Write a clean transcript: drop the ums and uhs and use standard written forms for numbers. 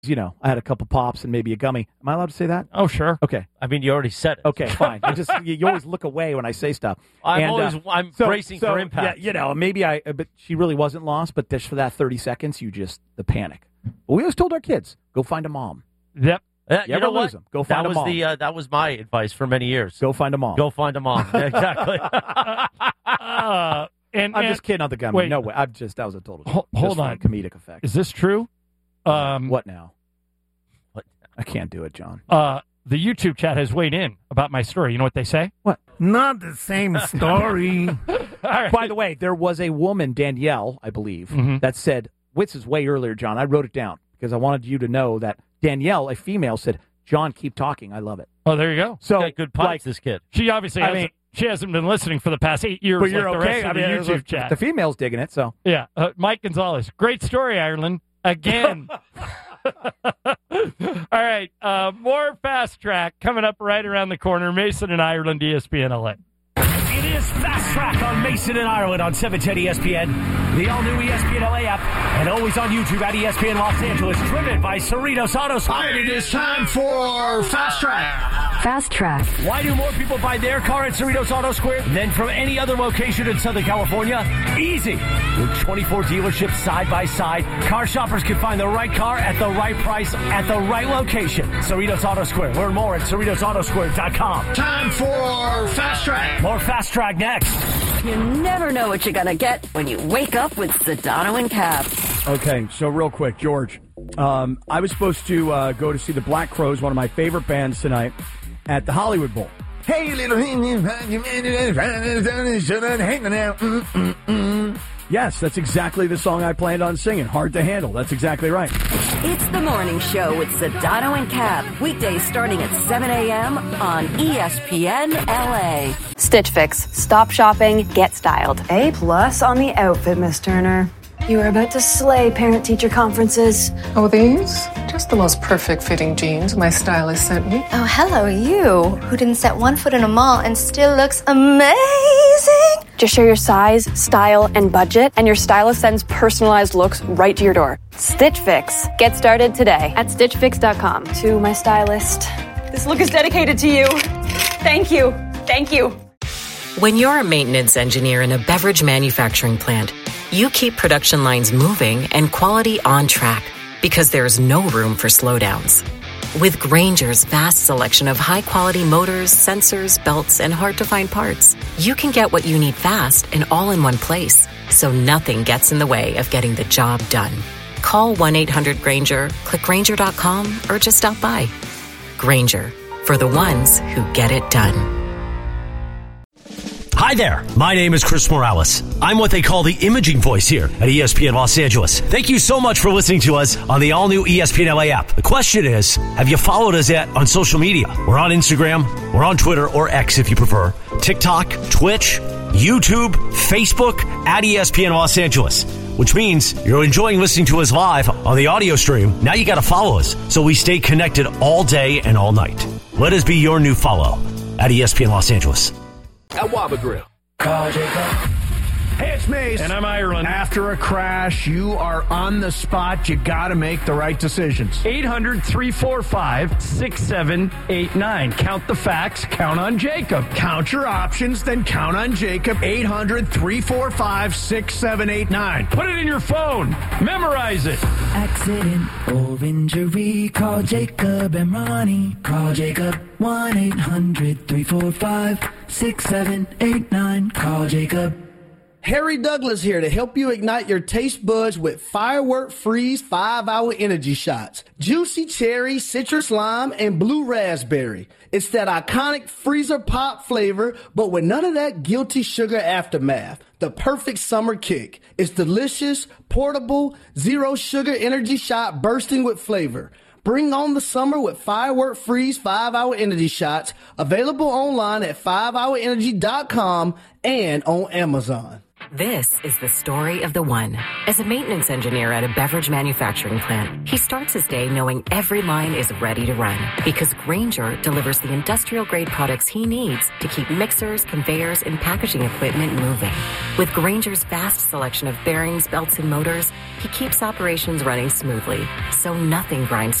you know, I had a couple pops and maybe a gummy. Am I allowed to say that? Oh, sure. Okay. I mean, you already said it. Okay, fine. You always look away when I say stuff. I'm bracing for impact. Yeah, you know, maybe but she really wasn't lost, but just for that 30 seconds, the panic. But we always told our kids, go find a mom. Yep. You know what? Lose them. Go find a mom. That was my advice for many years. Go find a mom. Go find a mom. Exactly. I'm just kidding on the gummy. Wait. No way. That was a total joke. Hold just for on. Comedic effect. Is this true? What now? What? I can't do it, John. The YouTube chat has weighed in about my story. You know what they say? What? Not the same story. All right. By the way, there was a woman, Danielle, I believe, that said, this is way earlier, John. I wrote it down because I wanted you to know that Danielle, a female, said, John, keep talking. I love it. Oh, there you go. So, got good pipes, this kid. She obviously she hasn't been listening for the past 8 years. But you're like okay. The rest of the YouTube chat. The female's digging it, so. Yeah. Mike Gonzalez. Great story, Ireland. Again. All right. More Fast Track coming up right around the corner. Mason and Ireland, ESPN LA. It is Fast Track on Mason and Ireland on 710 ESPN, the all-new ESPN LA app, and always on YouTube at ESPN Los Angeles, driven by Cerritos Auto Square. It is time for Fast Track. Fast Track. Why do more people buy their car at Cerritos Auto Square than from any other location in Southern California? Easy. With 24 dealerships side by side, car shoppers can find the right car at the right price at the right location. Cerritos Auto Square. Learn more at CerritosAutoSquare.com. Time for Fast Track. More Fast Track next. You never know what you're going to get when you wake up with Sedano and Cap. Okay, so real quick, George. I was supposed to go to see the Black Crowes, one of my favorite bands tonight, at the Hollywood Bowl. Hey, little Yes, that's exactly the song I planned on singing. Hard to Handle. That's exactly right. It's the morning show with Sedano and Cap. Weekdays starting at 7 a.m. on ESPN LA. Stitch Fix. Stop shopping, get styled. A+ on the outfit, Miss Turner. You are about to slay parent-teacher conferences. Oh, these? Just the most perfect fitting jeans my stylist sent me. Oh, hello, you, who didn't set one foot in a mall and still looks amazing. Just share your size, style, and budget, and your stylist sends personalized looks right to your door. Stitch Fix. Get started today at StitchFix.com. To my stylist. This look is dedicated to you. Thank you. Thank you. When you're a maintenance engineer in a beverage manufacturing plant, you keep production lines moving and quality on track because there's no room for slowdowns. With Grainger's vast selection of high-quality motors, sensors, belts, and hard-to-find parts, you can get what you need fast and all in one place, so nothing gets in the way of getting the job done. Call 1-800-GRAINGER, click Grainger.com, or just stop by. Grainger, for the ones who get it done. Hi there, my name is Chris Morales. I'm what they call the imaging voice here at ESPN Los Angeles. Thank you so much for listening to us on the all-new ESPN LA app. The question is, have you followed us yet on social media? We're on Instagram, we're on Twitter, or X if you prefer, TikTok, Twitch, YouTube, Facebook, at ESPN Los Angeles. Which means you're enjoying listening to us live on the audio stream. Now you got to follow us so we stay connected all day and all night. Let us be your new follow at ESPN Los Angeles. At Waba Grill. Hey, it's Mace. And I'm Ireland. After a crash, you are on the spot. You got to make the right decisions. 800-345-6789. Count the facts. Count on Jacob. Count your options, then count on Jacob. 800-345-6789. Put it in your phone. Memorize it. Accident or injury, call Jacob and Ronnie. Call Jacob 1-800-345-6789. Call Jacob. Harry Douglas here to help you ignite your taste buds with Firework Freeze 5-Hour Energy Shots. Juicy cherry, citrus lime, and blue raspberry. It's that iconic freezer pop flavor, but with none of that guilty sugar aftermath. The perfect summer kick. It's delicious, portable, zero sugar energy shot bursting with flavor. Bring on the summer with Firework Freeze 5-Hour Energy Shots. Available online at 5hourenergy.com and on Amazon. This is the story of the one. As a maintenance engineer at a beverage manufacturing plant, he starts his day knowing every line is ready to run because Grainger delivers the industrial-grade products he needs to keep mixers, conveyors, and packaging equipment moving. With Grainger's vast selection of bearings, belts, and motors, he keeps operations running smoothly, so nothing grinds